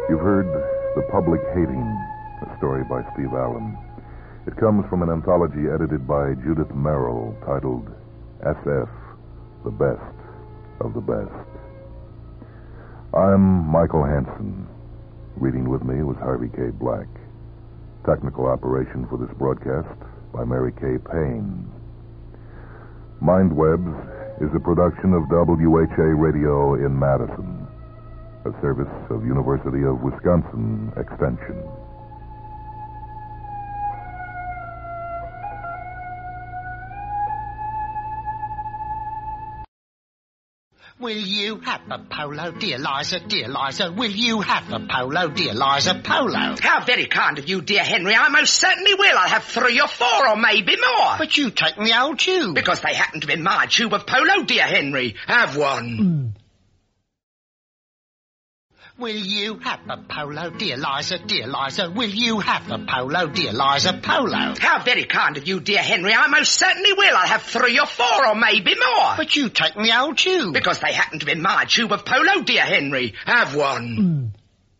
You've heard The Public Hating, a story by Steve Allen. It comes from an anthology edited by Judith Merrill titled SF, The Best of the Best. I'm Michael Hansen. Reading with me was Harvey K. Black. Technical operation for this broadcast by Mary Kay Payne. MindWebs is a production of WHA Radio in Madison, a service of University of Wisconsin Extension. Will you have a polo, dear Liza, dear Liza? Will you have a polo, dear Liza, polo? How very kind of you, dear Henry. I most certainly will. I'll have 3 or 4 or maybe more. But you take the old tube. Because they happen to be my tube of polo, dear Henry. Have one. Will you have a polo, dear Liza, dear Liza? Will you have a polo, dear Liza, polo? How very kind of you, dear Henry. I most certainly will. I'll have 3 or 4 or maybe more. But you take the old tube. Because they happen to be my tube of polo, dear Henry. Have one.